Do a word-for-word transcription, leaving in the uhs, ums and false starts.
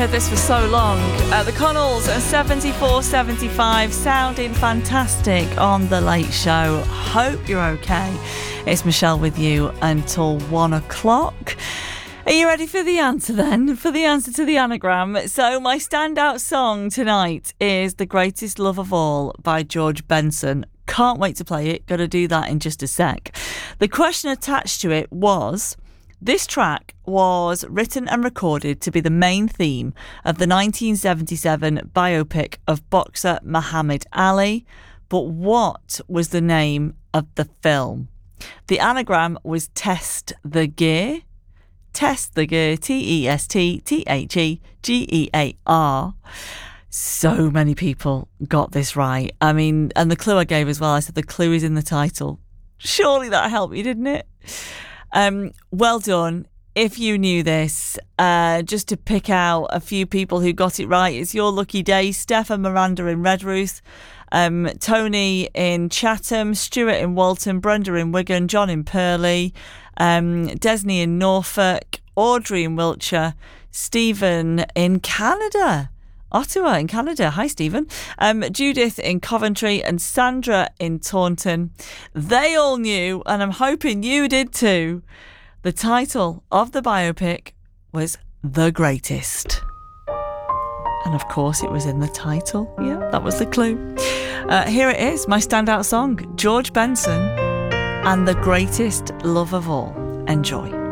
heard this for so long. Uh, the Connells and seventy-four seventy-five sounding fantastic on The Late Show. Hope you're okay. It's Michelle with you until one o'clock. Are you ready for the answer then? For the answer to the anagram. So my standout song tonight is The Greatest Love of All by George Benson. Can't wait to play it. Got to do that in just a sec. The question attached to it was... This track was written and recorded to be the main theme of the nineteen seventy-seven biopic of boxer Muhammad Ali, but what was the name of the film? The anagram was Test the Gear. Test the Gear, T E S T T H E G E A R. So many people got this right. I mean, and the clue I gave as well, I said the clue is in the title. Surely that helped you, didn't it? Um, well done. If you knew this, uh, just to pick out a few people who got it right, it's your lucky day. Steph and Miranda in Redruth, um, Tony in Chatham, Stuart in Walton, Brenda in Wigan, John in Purley, um, Desney in Norfolk, Audrey in Wiltshire, Stephen in Canada. Ottawa in Canada. Hi, Stephen. Um, Judith in Coventry and Sandra in Taunton. They all knew, and I'm hoping you did too. The title of the biopic was The Greatest. And of course, it was in the title. Yeah, that was the clue. Uh, here it is, my standout song, George Benson and The Greatest Love of All. Enjoy.